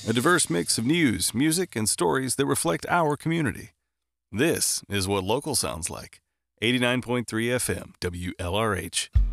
a diverse mix of news, music, and stories that reflect our community. This is what local sounds like. 89.3 FM, WLRH.